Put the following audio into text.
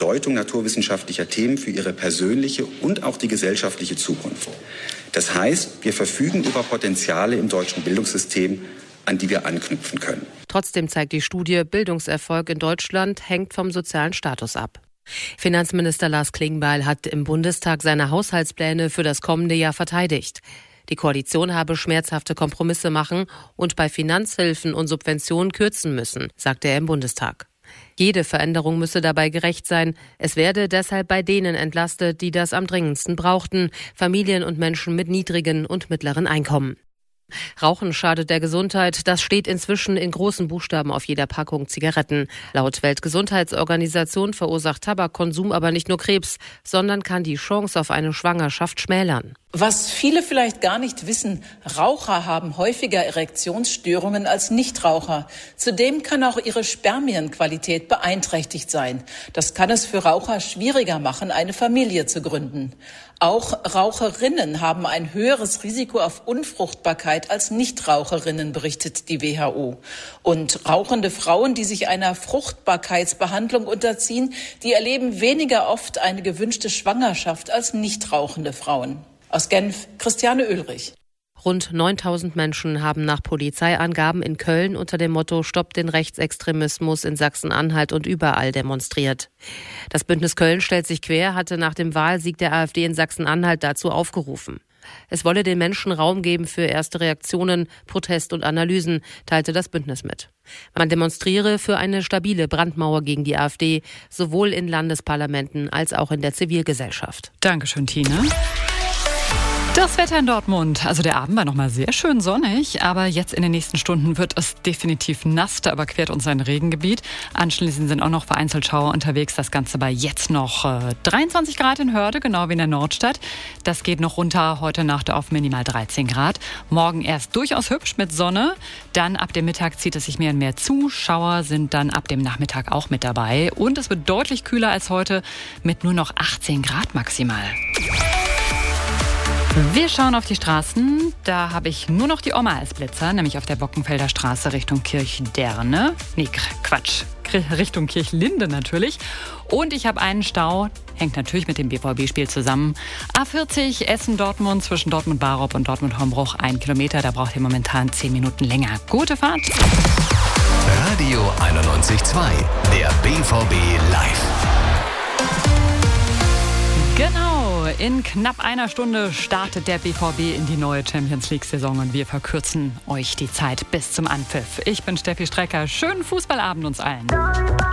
Bedeutung naturwissenschaftlicher Themen für ihre persönliche und auch die gesellschaftliche Zukunft. Das heißt, wir verfügen über Potenziale im deutschen Bildungssystem, an die wir anknüpfen können. Trotzdem zeigt die Studie, Bildungserfolg in Deutschland hängt vom sozialen Status ab. Finanzminister Lars Klingbeil hat im Bundestag seine Haushaltspläne für das kommende Jahr verteidigt. Die Koalition habe schmerzhafte Kompromisse machen und bei Finanzhilfen und Subventionen kürzen müssen, sagte er im Bundestag. Jede Veränderung müsse dabei gerecht sein. Es werde deshalb bei denen entlastet, die das am dringendsten brauchten, Familien und Menschen mit niedrigen und mittleren Einkommen. Rauchen schadet der Gesundheit, das steht inzwischen in großen Buchstaben auf jeder Packung Zigaretten. Laut Weltgesundheitsorganisation verursacht Tabakkonsum aber nicht nur Krebs, sondern kann die Chance auf eine Schwangerschaft schmälern. Was viele vielleicht gar nicht wissen, Raucher haben häufiger Erektionsstörungen als Nichtraucher. Zudem kann auch ihre Spermienqualität beeinträchtigt sein. Das kann es für Raucher schwieriger machen, eine Familie zu gründen. Auch Raucherinnen haben ein höheres Risiko auf Unfruchtbarkeit als Nichtraucherinnen, berichtet die WHO. Und rauchende Frauen, die sich einer Fruchtbarkeitsbehandlung unterziehen, die erleben weniger oft eine gewünschte Schwangerschaft als nichtrauchende Frauen. Aus Genf, Christiane Oehlrich. Rund 9.000 Menschen haben nach Polizeiangaben in Köln unter dem Motto »Stoppt den Rechtsextremismus« in Sachsen-Anhalt und überall demonstriert. Das Bündnis Köln stellt sich quer, hatte nach dem Wahlsieg der AfD in Sachsen-Anhalt dazu aufgerufen. Es wolle den Menschen Raum geben für erste Reaktionen, Protest und Analysen, teilte das Bündnis mit. Man demonstriere für eine stabile Brandmauer gegen die AfD, sowohl in Landesparlamenten als auch in der Zivilgesellschaft. Dankeschön, Tina. Das Wetter in Dortmund. Also der Abend war noch mal sehr schön sonnig, aber jetzt in den nächsten Stunden wird es definitiv nass. Da überquert uns ein Regengebiet. Anschließend sind auch noch vereinzelt Schauer unterwegs. Das Ganze bei jetzt noch 23 Grad in Hörde, genau wie in der Nordstadt. Das geht noch runter heute Nacht auf minimal 13 Grad. Morgen erst durchaus hübsch mit Sonne. Dann ab dem Mittag zieht es sich mehr und mehr zu. Schauer sind dann ab dem Nachmittag auch mit dabei. Und es wird deutlich kühler als heute mit nur noch 18 Grad maximal. Wir schauen auf die Straßen. Da habe ich nur noch die Oma als Blitzer, nämlich auf der Bockenfelder Straße Richtung Kirchderne. Nee, Quatsch, Richtung Kirchlinde natürlich. Und ich habe einen Stau, hängt natürlich mit dem BVB-Spiel zusammen. A40 Essen-Dortmund zwischen Dortmund-Barop und Dortmund-Hombruch 1 Kilometer. Da braucht ihr momentan 10 Minuten länger. Gute Fahrt. Radio 91.2, der BVB live. Genau, in knapp einer Stunde startet der BVB in die neue Champions-League-Saison und wir verkürzen euch die Zeit bis zum Anpfiff. Ich bin Steffi Strecker. Schönen Fußballabend uns allen.